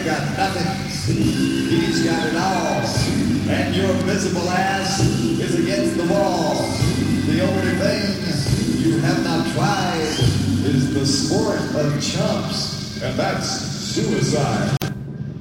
got nothing. He's got it all. And your visible ass is against the wall. The only thing you have not tried is the sport of chumps. And that's suicide.